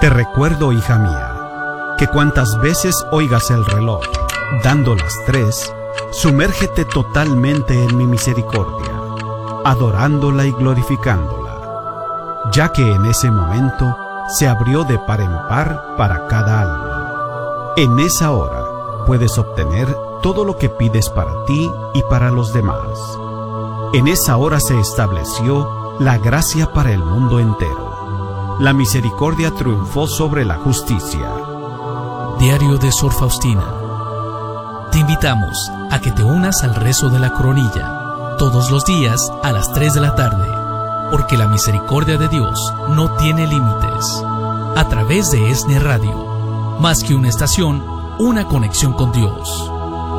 Te recuerdo, hija mía, que cuantas veces oigas el reloj dando las 3, sumérgete totalmente en mi misericordia, adorándola y glorificándola, ya que en ese momento se abrió de par en par para cada alma. En esa hora puedes obtener todo lo que pides para ti y para los demás. En esa hora se estableció la gracia para el mundo entero. La misericordia triunfó sobre la justicia. Diario de Sor Faustina. Te invitamos a que te unas al rezo de la coronilla todos los días a las 3 de la tarde, porque la misericordia de Dios no tiene límites. A través de ESNE Radio, más que una estación, una conexión con Dios.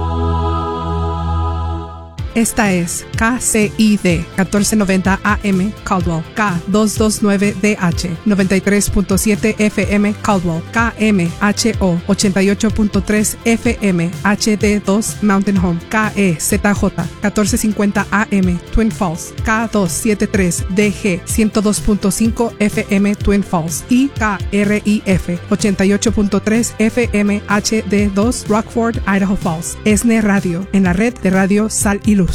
Esta es KCID 1490 AM Caldwell, K229DH 93.7 FM Caldwell, KMHO 88.3 FM HD2 Mountain Home, KEZJ 1450 AM Twin Falls, K273DG 102.5 FM Twin Falls y KRIF 88.3 FM HD2 Rockford, Idaho Falls. ESNE Radio, en la red de radio Sal y Luz. Lo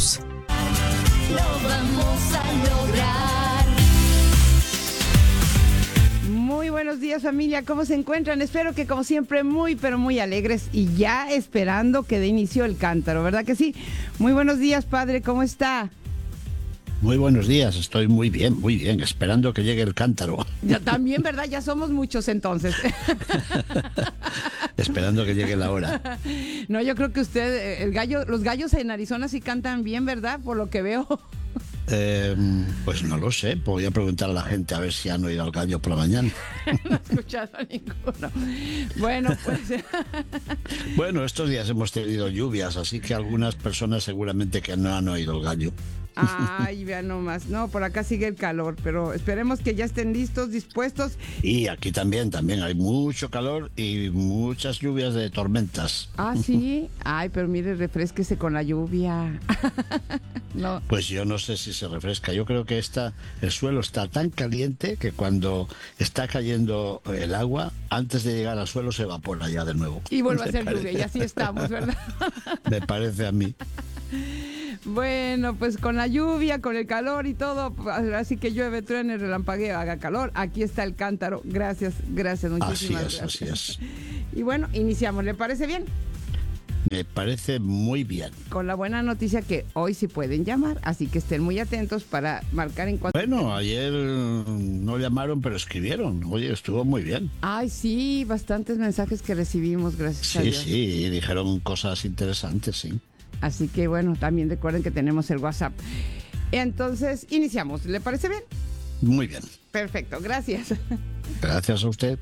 vamos a lograr. Muy buenos días, familia, ¿cómo se encuentran? Espero que como siempre muy pero muy alegres y ya esperando que dé inicio el cántaro, ¿verdad que sí? Muy buenos días, padre, ¿cómo está? Muy buenos días, estoy muy bien, esperando que llegue el cántaro. Ya, también, ¿verdad? Ya somos muchos entonces. Esperando que llegue la hora. No, yo creo que usted, los gallos en Arizona sí cantan bien, ¿verdad? Por lo que veo. Pues no lo sé, voy a preguntar a la gente a ver si han oído al gallo por la mañana. No he escuchado a ninguno. Bueno, pues... Bueno, estos días hemos tenido lluvias, así que algunas personas seguramente que no han oído el gallo. Ay, vean nomás. No, por acá sigue el calor, pero esperemos que ya estén listos, dispuestos. Y aquí también hay mucho calor y muchas lluvias de tormentas. Ah, sí. Ay, pero mire, refrésquese con la lluvia. No. Pues yo no sé si se refresca. Yo creo que el suelo está tan caliente que cuando está cayendo el agua, antes de llegar al suelo se evapora ya de nuevo. Y vuelve a ser lluvia, y así estamos, ¿verdad? Me parece a mí. Bueno, pues con la lluvia, con el calor y todo, así que llueve, truene, relampaguee, haga calor. Aquí está el cántaro. Gracias, muchísimas gracias. Así es. Y bueno, iniciamos. ¿Le parece bien? Me parece muy bien. Con la buena noticia que hoy sí pueden llamar, así que estén muy atentos para marcar en cuanto... Bueno, ayer no llamaron, pero escribieron. Oye, estuvo muy bien. Ay, sí, bastantes mensajes que recibimos, gracias a Dios. Sí, dijeron cosas interesantes, sí. Así que bueno, también recuerden que tenemos el WhatsApp. Entonces, iniciamos. ¿Le parece bien? Muy bien. Perfecto, gracias. Gracias a usted.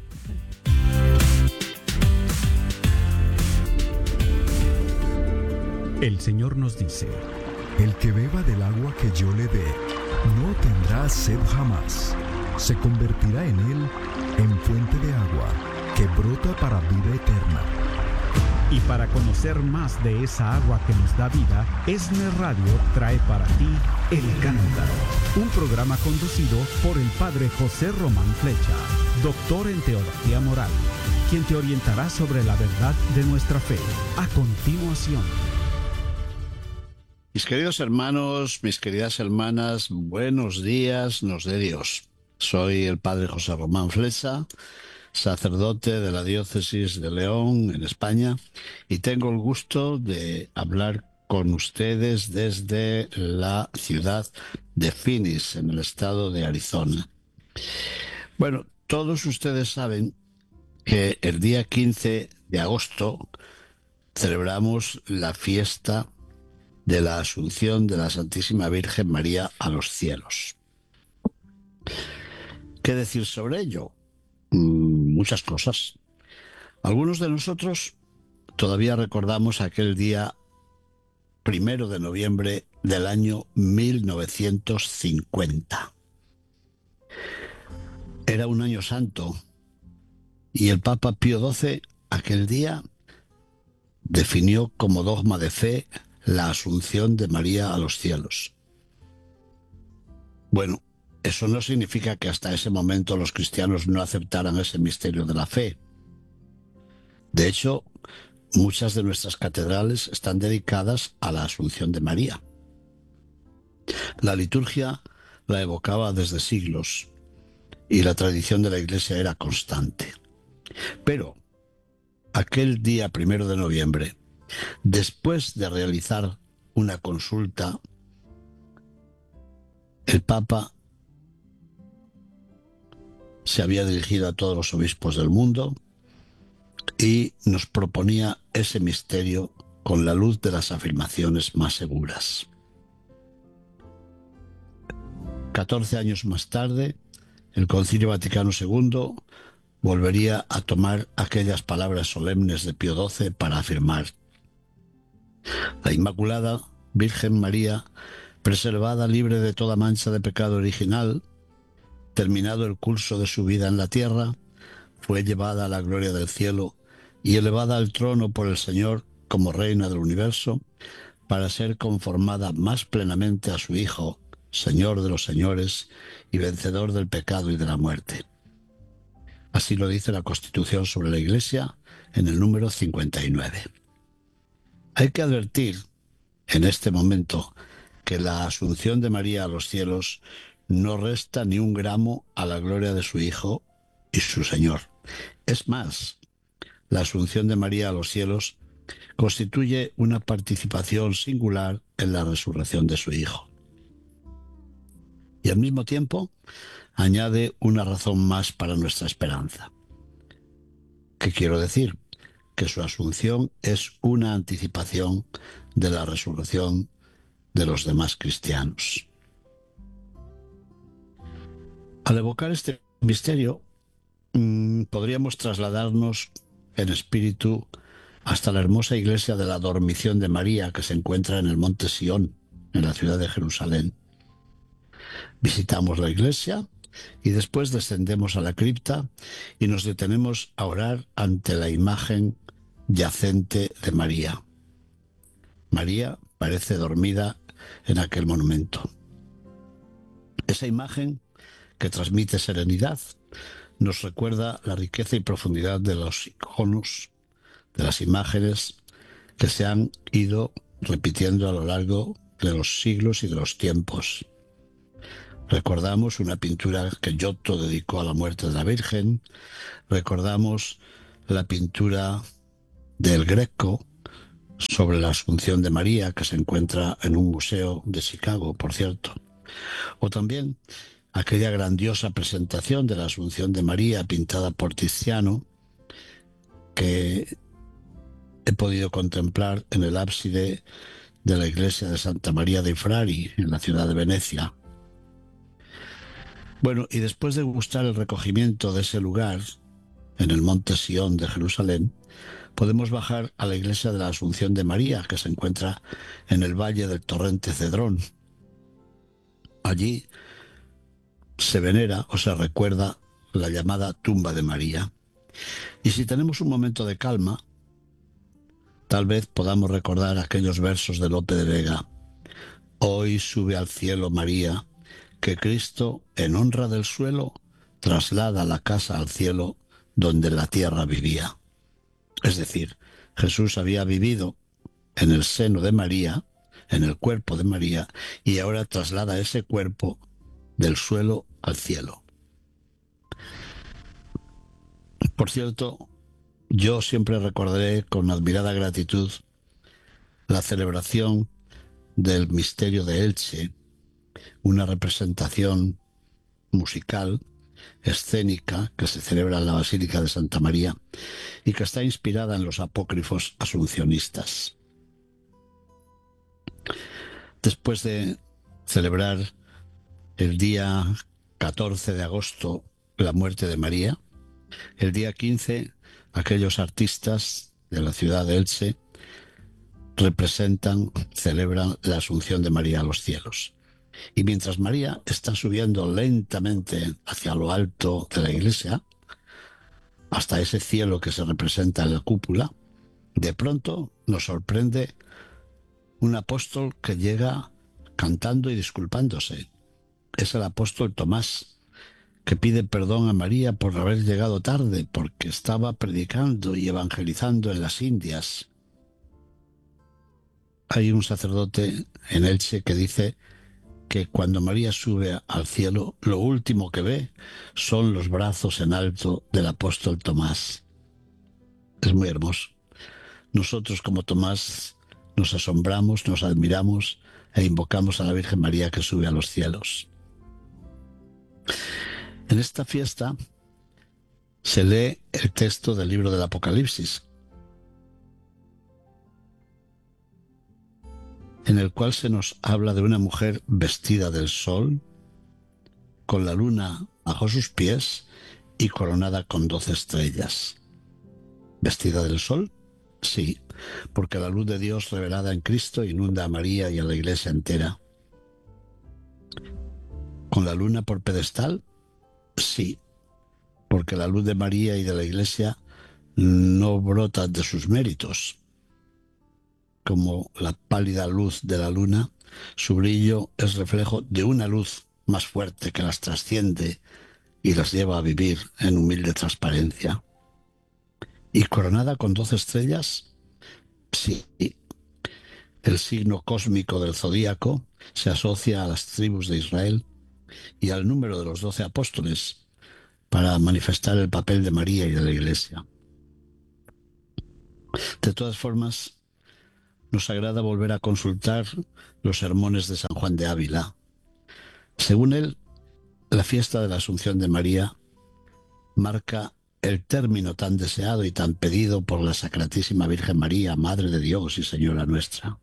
El Señor nos dice: el que beba del agua que yo le dé, no tendrá sed jamás. Se convertirá en él en fuente de agua que brota para vida eterna. Y para conocer más de esa agua que nos da vida, ESNE Radio trae para ti El Cántaro, un programa conducido por el padre José Román Flecha, doctor en Teología Moral, quien te orientará sobre la verdad de nuestra fe. A continuación. Mis queridos hermanos, mis queridas hermanas, buenos días, nos dé Dios. Soy el padre José Román Flecha, sacerdote de la diócesis de León, en España, y tengo el gusto de hablar con ustedes desde la ciudad de Phoenix, en el estado de Arizona. Bueno, todos ustedes saben que el día 15 de agosto celebramos la fiesta de la Asunción de la Santísima Virgen María a los cielos. ¿Qué decir sobre ello? Muchas cosas. Algunos de nosotros todavía recordamos aquel día 1 de noviembre del año 1950. Era un año santo y el Papa Pío XII aquel día definió como dogma de fe la Asunción de María a los cielos. Bueno, eso no significa que hasta ese momento los cristianos no aceptaran ese misterio de la fe. De hecho, muchas de nuestras catedrales están dedicadas a la Asunción de María. La liturgia la evocaba desde siglos y la tradición de la Iglesia era constante. Pero aquel día 1 de noviembre, después de realizar una consulta, el Papa se había dirigido a todos los obispos del mundo y nos proponía ese misterio con la luz de las afirmaciones más seguras. 14 años más tarde, el Concilio Vaticano II volvería a tomar aquellas palabras solemnes de Pío XII para afirmar: la Inmaculada Virgen María, preservada libre de toda mancha de pecado original, terminado el curso de su vida en la tierra, fue llevada a la gloria del cielo y elevada al trono por el Señor como reina del universo, para ser conformada más plenamente a su Hijo, Señor de los señores y vencedor del pecado y de la muerte. Así lo dice la Constitución sobre la Iglesia en el número 59. Hay que advertir en este momento que la asunción de María a los cielos no resta ni un gramo a la gloria de su Hijo y su Señor. Es más, la asunción de María a los cielos constituye una participación singular en la resurrección de su Hijo. Y al mismo tiempo añade una razón más para nuestra esperanza. ¿Qué quiero decir? Que su asunción es una anticipación de la resurrección de los demás cristianos. Al evocar este misterio, podríamos trasladarnos en espíritu hasta la hermosa iglesia de la Dormición de María, que se encuentra en el monte Sión, en la ciudad de Jerusalén. Visitamos la iglesia y después descendemos a la cripta y nos detenemos a orar ante la imagen yacente de María. María parece dormida en aquel monumento. Esa imagen, que transmite serenidad, nos recuerda la riqueza y profundidad de los iconos, de las imágenes que se han ido repitiendo a lo largo de los siglos y de los tiempos. Recordamos una pintura que Giotto dedicó a la muerte de la Virgen, recordamos la pintura del Greco sobre la Asunción de María, que se encuentra en un museo de Chicago, por cierto, o también aquella grandiosa presentación de la Asunción de María pintada por Tiziano, que he podido contemplar en el ábside de la iglesia de Santa María dei Frari, en la ciudad de Venecia. Bueno, y después de gustar el recogimiento de ese lugar, en el monte Sión de Jerusalén, podemos bajar a la iglesia de la Asunción de María, que se encuentra en el valle del torrente Cedrón. Allí se venera o se recuerda la llamada tumba de María. Y si tenemos un momento de calma, tal vez podamos recordar aquellos versos de Lope de Vega: hoy sube al cielo María, que Cristo, en honra del suelo, traslada la casa al cielo donde la tierra vivía. Es decir, Jesús había vivido en el seno de María, en el cuerpo de María, y ahora traslada ese cuerpo del suelo al cielo. Por cierto, yo siempre recordaré con admirada gratitud la celebración del misterio de Elche, una representación musical, escénica, que se celebra en la Basílica de Santa María y que está inspirada en los apócrifos asuncionistas. Después de celebrar el día 14 de agosto la muerte de María, el día 15 aquellos artistas de la ciudad de Elche celebran la Asunción de María a los cielos. Y mientras María está subiendo lentamente hacia lo alto de la iglesia, hasta ese cielo que se representa en la cúpula, de pronto nos sorprende un apóstol que llega cantando y disculpándose. es el apóstol Tomás, que pide perdón a María por haber llegado tarde, porque estaba predicando y evangelizando en las Indias. Hay un sacerdote en Elche que dice que cuando María sube al cielo, lo último que ve son los brazos en alto del apóstol Tomás. Es muy hermoso. Nosotros, como Tomás, nos asombramos, nos admiramos e invocamos a la Virgen María que sube a los cielos. En esta fiesta se lee el texto del libro del Apocalipsis, en el cual se nos habla de una mujer vestida del sol, con la luna bajo sus pies y coronada con 12 estrellas. ¿Vestida del sol? Sí, porque la luz de Dios revelada en Cristo inunda a María y a la Iglesia entera. ¿Con la luna por pedestal? Sí, porque la luz de María y de la Iglesia no brota de sus méritos. Como la pálida luz de la luna, su brillo es reflejo de una luz más fuerte que las trasciende y las lleva a vivir en humilde transparencia. ¿Y coronada con 12 estrellas? Sí. El signo cósmico del zodíaco se asocia a las tribus de Israel y al número de los 12 apóstoles para manifestar el papel de María y de la Iglesia. De todas formas, nos agrada volver a consultar los sermones de San Juan de Ávila. Según él, la fiesta de la Asunción de María marca el término tan deseado y tan pedido por la Sacratísima Virgen María, Madre de Dios y Señora nuestra.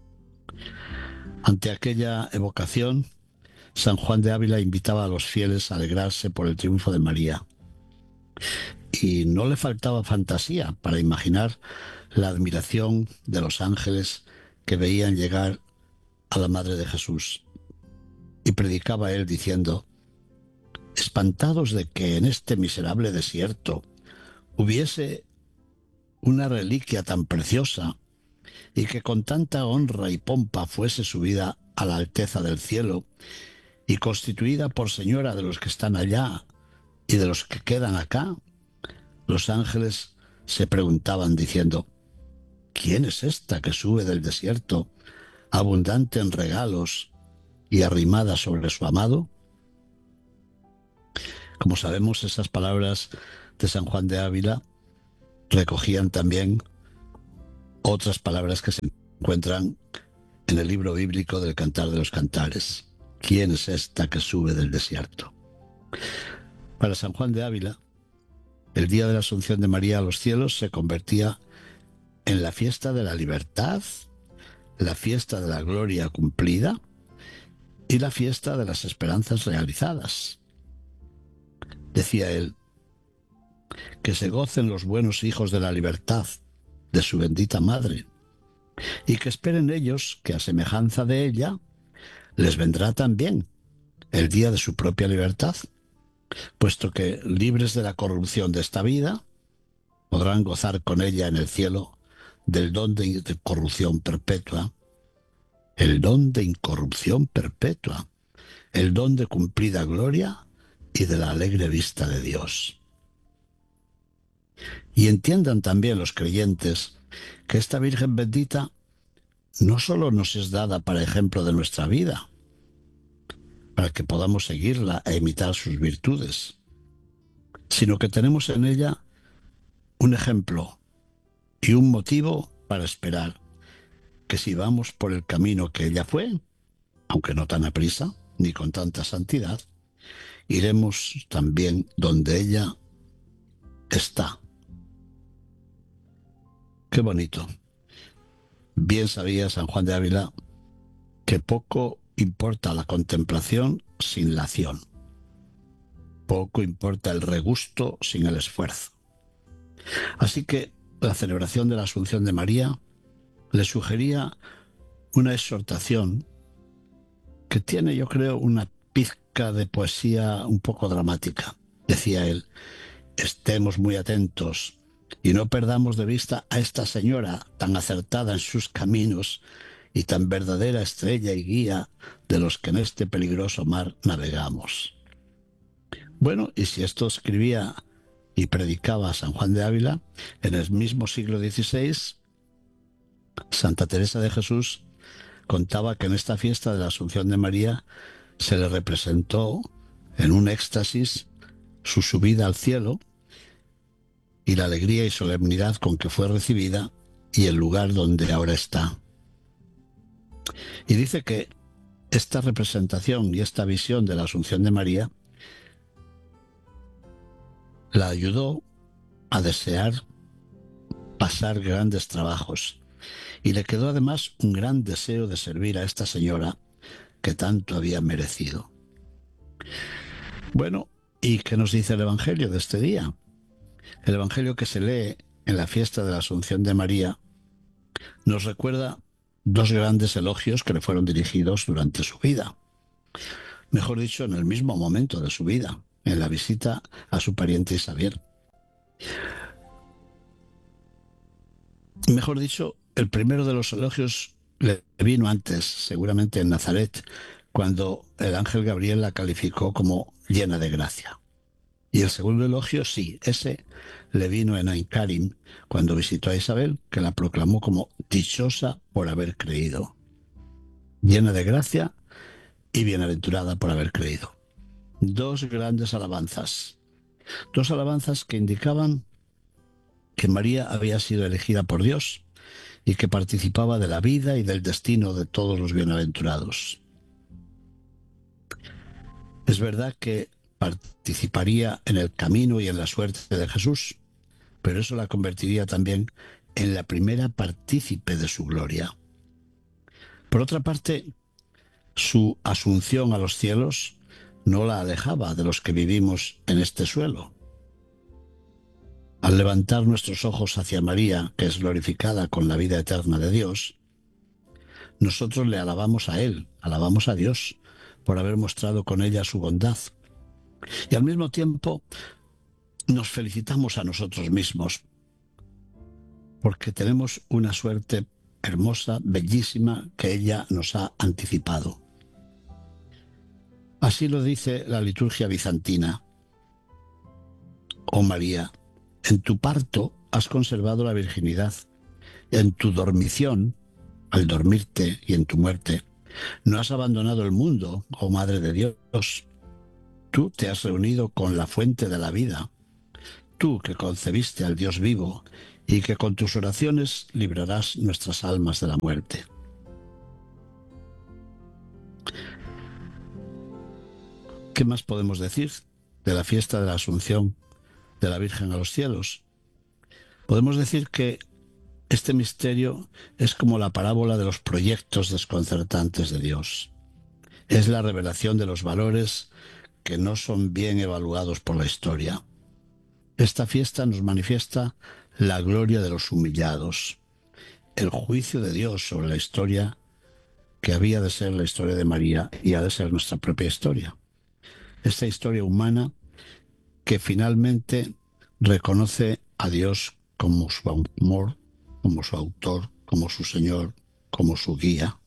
Ante aquella evocación, San Juan de Ávila invitaba a los fieles a alegrarse por el triunfo de María. Y no le faltaba fantasía para imaginar la admiración de los ángeles que veían llegar a la Madre de Jesús. Y predicaba él diciendo: espantados de que en este miserable desierto hubiese una reliquia tan preciosa y que con tanta honra y pompa fuese subida a la alteza del cielo y constituida por señora de los que están allá y de los que quedan acá, los ángeles se preguntaban diciendo: ¿quién es esta que sube del desierto, abundante en regalos y arrimada sobre su amado? Como sabemos, esas palabras de San Juan de Ávila recogían también otras palabras que se encuentran en el libro bíblico del Cantar de los Cantares. ¿Quién es esta que sube del desierto? Para San Juan de Ávila, el día de la Asunción de María a los cielos se convertía en la fiesta de la libertad, la fiesta de la gloria cumplida y la fiesta de las esperanzas realizadas. Decía él: que se gocen los buenos hijos de la libertad de su bendita madre, y que esperen ellos que a semejanza de ella les vendrá también el día de su propia libertad, puesto que, libres de la corrupción de esta vida, podrán gozar con ella en el cielo del don de incorrupción perpetua, el don de incorrupción perpetua, el don de cumplida gloria y de la alegre vista de Dios. Y entiendan también los creyentes que esta Virgen bendita no solo nos es dada para ejemplo de nuestra vida, para que podamos seguirla e imitar sus virtudes, sino que tenemos en ella un ejemplo y un motivo para esperar que si vamos por el camino que ella fue, aunque no tan aprisa ni con tanta santidad, iremos también donde ella está. Qué bonito. Bien sabía San Juan de Ávila que poco importa la contemplación sin la acción. Poco importa el regusto sin el esfuerzo. Así que la celebración de la Asunción de María le sugería una exhortación que tiene, yo creo, una pizca de poesía un poco dramática. Decía él: estemos muy atentos y no perdamos de vista a esta señora tan acertada en sus caminos y tan verdadera estrella y guía de los que en este peligroso mar navegamos. Bueno, y si esto escribía y predicaba San Juan de Ávila, en el mismo siglo XVI, Santa Teresa de Jesús contaba que en esta fiesta de la Asunción de María se le representó en un éxtasis su subida al cielo y la alegría y solemnidad con que fue recibida y el lugar donde ahora está. Y dice que esta representación y esta visión de la Asunción de María la ayudó a desear pasar grandes trabajos y le quedó además un gran deseo de servir a esta señora que tanto había merecido. Bueno, ¿y qué nos dice el Evangelio de este día? El Evangelio que se lee en la fiesta de la Asunción de María nos recuerda dos grandes elogios que le fueron dirigidos durante su vida. Mejor dicho, en el mismo momento de su vida, en la visita a su pariente Isabel. Mejor dicho, el primero de los elogios le vino antes, seguramente en Nazaret, cuando el ángel Gabriel la calificó como llena de gracia. Y el segundo elogio, sí, ese le vino en Ain Karim, cuando visitó a Isabel, que la proclamó como dichosa por haber creído, llena de gracia y bienaventurada por haber creído. Dos grandes alabanzas que indicaban que María había sido elegida por Dios y que participaba de la vida y del destino de todos los bienaventurados. Es verdad que participaría en el camino y en la suerte de Jesús, pero eso la convertiría también en la primera partícipe de su gloria. Por otra parte, su asunción a los cielos no la alejaba de los que vivimos en este suelo. Al levantar nuestros ojos hacia María, que es glorificada con la vida eterna de Dios, nosotros le alabamos a Él, alabamos a Dios por haber mostrado con ella su bondad. Y al mismo tiempo nos felicitamos a nosotros mismos porque tenemos una suerte hermosa, bellísima, que ella nos ha anticipado. Así lo dice la liturgia bizantina. Oh María, en tu parto has conservado la virginidad. En tu dormición, al dormirte y en tu muerte, no has abandonado el mundo, oh Madre de Dios. Tú te has reunido con la fuente de la vida. Tú que concebiste al Dios vivo y que con tus oraciones librarás nuestras almas de la muerte. ¿Qué más podemos decir de la fiesta de la Asunción de la Virgen a los cielos? Podemos decir que este misterio es como la parábola de los proyectos desconcertantes de Dios. Es la revelación de los valores que no son bien evaluados por la historia. Esta fiesta nos manifiesta la gloria de los humillados, el juicio de Dios sobre la historia que había de ser la historia de María y ha de ser nuestra propia historia. Esta historia humana que finalmente reconoce a Dios como su amor, como su autor, como su Señor, como su guía.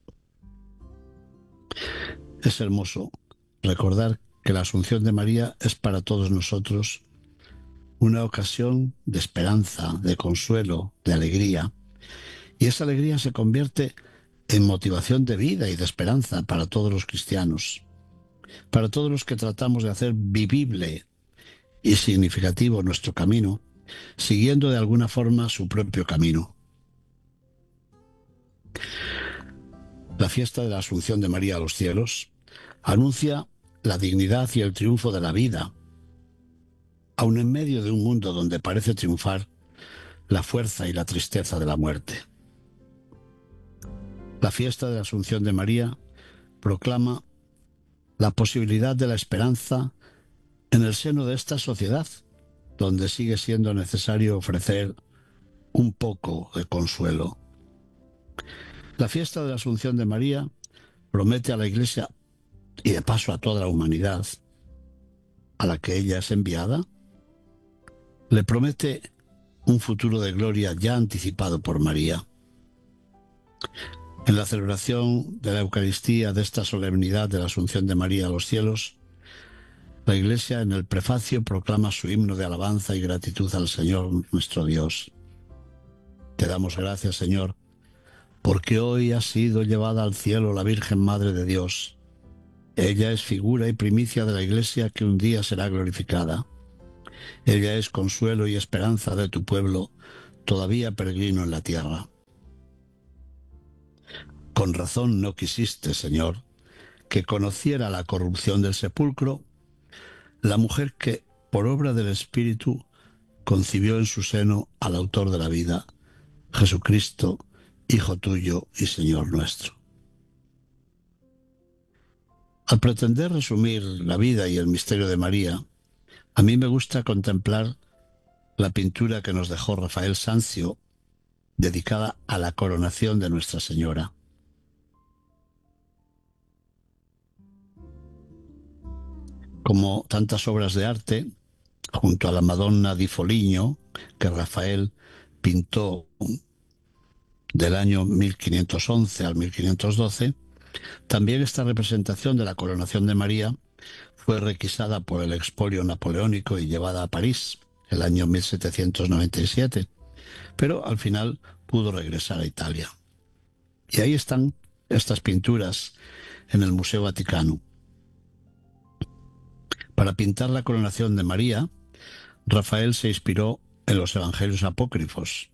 Es hermoso recordar que la Asunción de María es para todos nosotros una ocasión de esperanza, de consuelo, de alegría. Y esa alegría se convierte en motivación de vida y de esperanza para todos los cristianos, para todos los que tratamos de hacer vivible y significativo nuestro camino, siguiendo de alguna forma su propio camino. La fiesta de la Asunción de María a los cielos anuncia la dignidad y el triunfo de la vida, aun en medio de un mundo donde parece triunfar la fuerza y la tristeza de la muerte. La fiesta de la Asunción de María proclama la posibilidad de la esperanza en el seno de esta sociedad, donde sigue siendo necesario ofrecer un poco de consuelo. La fiesta de la Asunción de María promete a la Iglesia y de paso a toda la humanidad a la que ella es enviada, le promete un futuro de gloria ya anticipado por María. En la celebración de la Eucaristía de esta solemnidad de la Asunción de María a los cielos, la Iglesia en el prefacio proclama su himno de alabanza y gratitud al Señor nuestro Dios. Te damos gracias, Señor, porque hoy ha sido llevada al cielo la Virgen Madre de Dios. Ella es figura y primicia de la Iglesia que un día será glorificada. Ella es consuelo y esperanza de tu pueblo, todavía peregrino en la tierra. Con razón no quisiste, Señor, que conociera la corrupción del sepulcro la mujer que, por obra del Espíritu, concibió en su seno al autor de la vida, Jesucristo, Hijo tuyo y Señor nuestro. Al pretender resumir la vida y el misterio de María, a mí me gusta contemplar la pintura que nos dejó Rafael Sanzio, dedicada a la coronación de Nuestra Señora. Como tantas obras de arte, junto a la Madonna di Foligno, que Rafael pintó del año 1511 al 1512, también esta representación de la coronación de María fue requisada por el expolio napoleónico y llevada a París el año 1797, pero al final pudo regresar a Italia. Y ahí están estas pinturas en el Museo Vaticano. Para pintar la coronación de María, Rafael se inspiró en los evangelios apócrifos,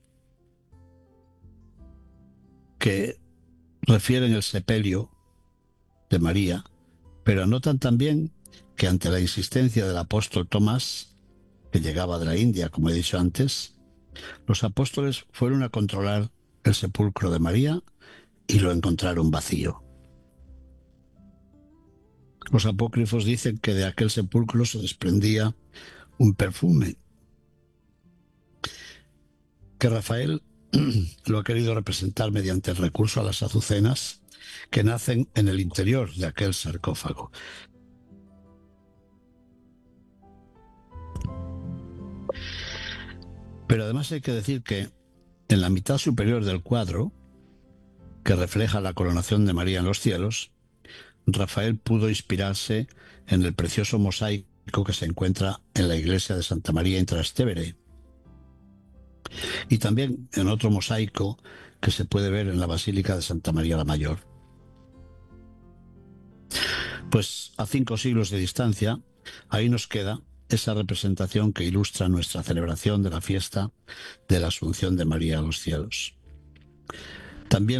que refieren el sepelio de María, pero anotan también que ante la insistencia del apóstol Tomás, que llegaba de la India, como he dicho antes, los apóstoles fueron a controlar el sepulcro de María y lo encontraron vacío. Los apócrifos dicen que de aquel sepulcro se desprendía un perfume, que Rafael lo ha querido representar mediante el recurso a las azucenas que nacen en el interior de aquel sarcófago. Pero además hay que decir que en la mitad superior del cuadro, que refleja la coronación de María en los cielos, Rafael pudo inspirarse en el precioso mosaico que se encuentra en la iglesia de Santa María in Trastevere, y también en otro mosaico que se puede ver en la Basílica de Santa María la Mayor. Pues a 5 siglos de distancia, ahí nos queda esa representación que ilustra nuestra celebración de la fiesta de la Asunción de María a los cielos. También